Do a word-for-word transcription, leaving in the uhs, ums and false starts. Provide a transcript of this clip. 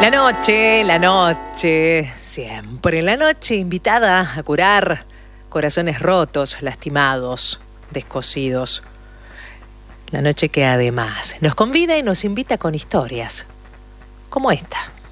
La noche, la noche, siempre la noche invitada a curar corazones rotos, lastimados, descosidos. La noche que además nos convida y nos invita con historias, como esta.